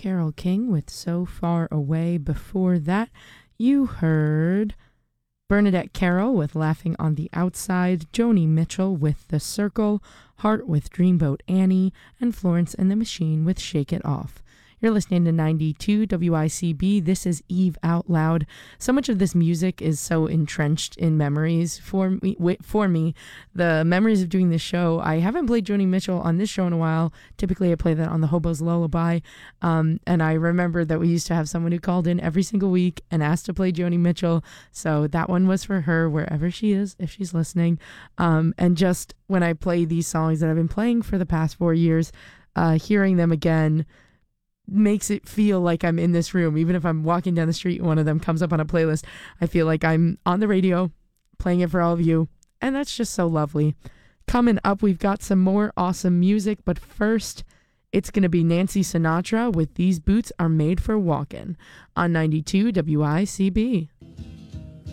Carole King with So Far Away. Before that, you heard Bernadette Carroll with Laughing on the Outside, Joni Mitchell with The Circle, Heart with Dreamboat Annie, and Florence and the Machine with Shake It Off. You're listening to 92 WICB. This is Eve Out Loud. So much of this music is so entrenched in memories for me. The memories of doing this show. I haven't played Joni Mitchell on this show in a while. Typically, I play that on the Hobo's Lullaby. And I remember that we used to have someone who called in every single week and asked to play Joni Mitchell. So that one was for her, wherever she is, if she's listening. And just when I play these songs that I've been playing for the past 4 years, hearing them again makes it feel like I'm in this room. Even if I'm walking down the street and one of them comes up on a playlist, I feel like I'm on the radio playing it for all of you, and that's just so lovely. Coming up, we've got some more awesome music, but first it's going to be Nancy Sinatra with These Boots Are Made for Walkin' on 92 WICB.